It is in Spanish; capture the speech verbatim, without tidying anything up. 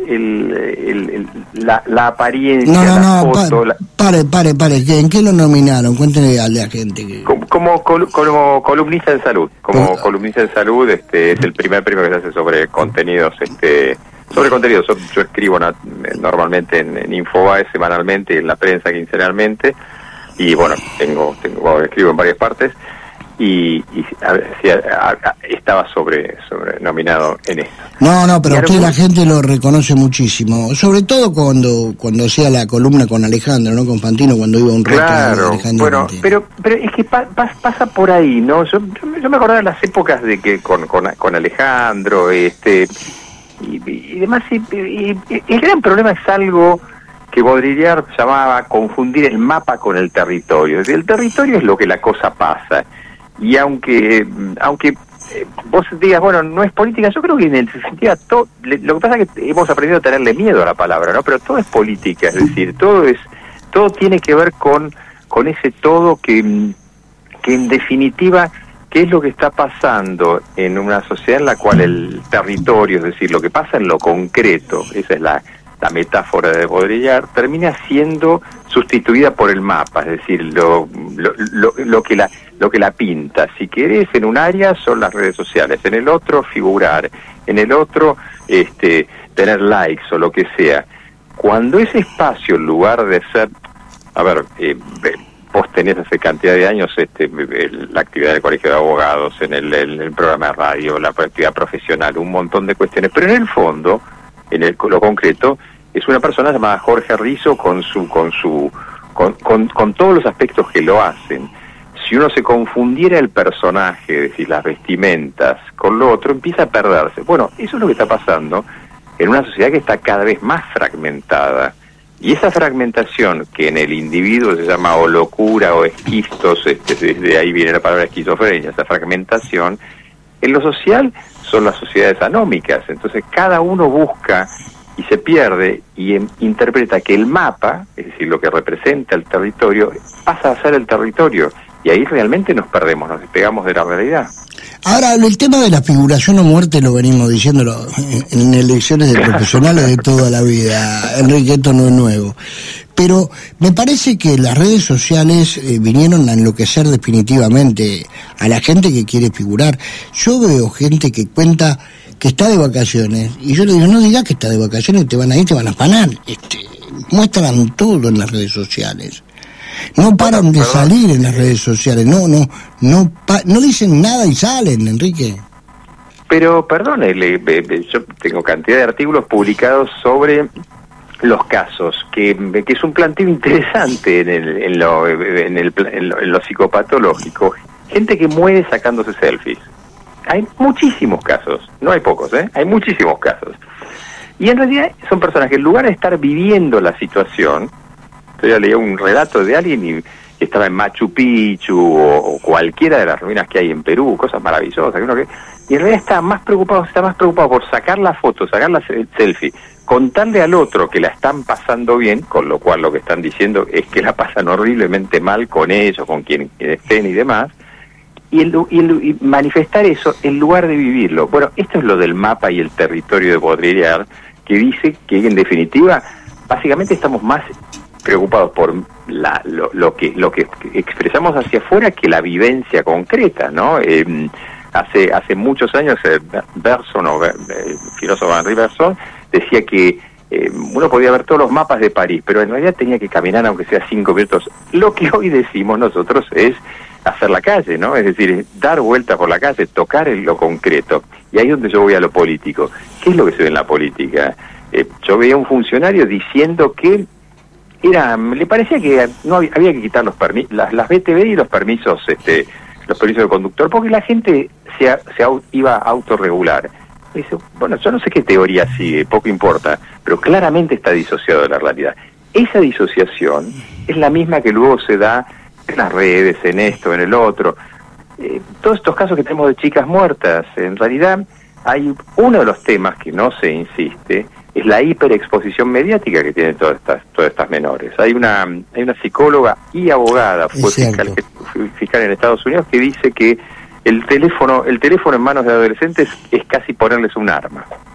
el, el, el, la, la apariencia, no, no, la no, foto... Pa, la... Pare, pare, pare, ¿en qué lo nominaron? Cuéntenle a la gente. Que... Como, como, col, como columnista en salud, como Pero... columnista en salud, este es el primer premio que se hace sobre contenidos, este sobre contenidos. Yo, yo escribo na, normalmente en, en Infobae semanalmente, en la prensa quincenalmente, y bueno, tengo, tengo escribo en varias partes. Y, y a ver, si a, a, a, estaba sobre sobre nominado en esto. No, no, pero usted algún... la gente lo reconoce muchísimo, sobre todo cuando cuando hacía la columna con Alejandro, ¿no? Con Fantino, cuando iba un rato. Claro, Alejandro bueno, Fantino. pero pero es que pa, pa, pasa por ahí, ¿no? Yo, yo, yo me acordaba de las épocas de que con con, con Alejandro, este y, y demás, y, y, y el gran problema es algo que Baudrillard llamaba confundir el mapa con el territorio. El territorio es lo que la cosa pasa. Y aunque aunque eh, vos digas, bueno, no es política, yo creo que en el sentido, todo, le, lo que pasa es que hemos aprendido a tenerle miedo a la palabra, ¿no? Pero todo es política, es decir, todo es todo tiene que ver con con ese todo que, que en definitiva, ¿qué es lo que está pasando en una sociedad en la cual el territorio, es decir, lo que pasa en lo concreto, esa es la la metáfora de Baudrillard, termina siendo sustituida por el mapa, es decir, lo, lo, lo, lo que la lo que la pinta. Si querés, en un área son las redes sociales, en el otro figurar, en el otro este tener likes o lo que sea. Cuando ese espacio, en lugar de ser, a ver, eh, vos tenés hace cantidad de años este la actividad del Colegio de Abogados, en el, el, el programa de radio, la actividad profesional, un montón de cuestiones, pero en el fondo, en el, lo concreto, es una persona llamada Jorge Rizzo con su con su con, con, con todos los aspectos que lo hacen. Si uno se confundiera el personaje, es decir, las vestimentas, con lo otro, empieza a perderse. Bueno, eso es lo que está pasando en una sociedad que está cada vez más fragmentada. Y esa fragmentación, que en el individuo se llama o locura o esquistos, este, desde ahí viene la palabra esquizofrenia, esa fragmentación, en lo social son las sociedades anómicas. Entonces cada uno busca y se pierde y en, interpreta que el mapa, es decir, lo que representa el territorio, pasa a ser el territorio. Y ahí realmente nos perdemos, nos despegamos de la realidad. Ahora, el tema de la figuración o muerte lo venimos diciéndolo en elecciones de profesionales de toda la vida, Enrique, esto no es nuevo. Pero me parece que las redes sociales eh, vinieron a enloquecer definitivamente a la gente que quiere figurar. Yo veo gente que cuenta que está de vacaciones, y yo le digo, no digas que está de vacaciones, te van a ir, te van a afanar. Este, muestran todo en las redes sociales. No paran de salir en las redes sociales, no no no pa no dicen nada y salen, Enrique. Pero, perdone, le, le, yo tengo cantidad de artículos publicados sobre los casos, que, que es un planteo interesante en, el, en, lo, en, el, en, lo, en lo psicopatológico. Gente que muere sacándose selfies. Hay muchísimos casos, no hay pocos, ¿eh? Hay muchísimos casos. Y en realidad son personas que en lugar de estar viviendo la situación, yo leía un relato de alguien y que estaba en Machu Picchu o, o cualquiera de las ruinas que hay en Perú, cosas maravillosas, que uno que, y en realidad está más preocupado, está más preocupado por sacar la foto, sacar la selfie, contarle al otro que la están pasando bien, con lo cual lo que están diciendo es que la pasan horriblemente mal con ellos, con quien estén y demás, y, el, y, el, y manifestar eso en lugar de vivirlo. Bueno, esto es lo del mapa y el territorio de Baudrillard, que dice que en definitiva, básicamente estamos más preocupados por la, lo, lo que lo que expresamos hacia afuera que la vivencia concreta, ¿no? Eh, hace hace muchos años eh, Bergson, o eh, el filósofo Henri Bergson, decía que eh, uno podía ver todos los mapas de París, pero en realidad tenía que caminar aunque sea cinco minutos. Lo que hoy decimos nosotros es hacer la calle, ¿no? Es decir, dar vueltas por la calle, tocar en lo concreto. Y ahí es donde yo voy a lo político. ¿Qué es lo que se ve en la política? Eh, yo veía a un funcionario diciendo que era, le parecía que no había, había que quitar los permisos, las, las B T V y los permisos, este, los permisos de conductor, porque la gente se, se iba a autorregular. Y dice, bueno, yo no sé qué teoría sigue, poco importa, pero claramente está disociado de la realidad. Esa disociación es la misma que luego se da en las redes, en esto, en el otro. Eh, todos estos casos que tenemos de chicas muertas, en realidad hay uno de los temas que no se insiste, es la hiperexposición mediática que tienen todas estas todas estas menores. Hay una hay una psicóloga y abogada, fue fiscal, fiscal en Estados Unidos, que dice que el teléfono el teléfono en manos de adolescentes es casi ponerles un arma.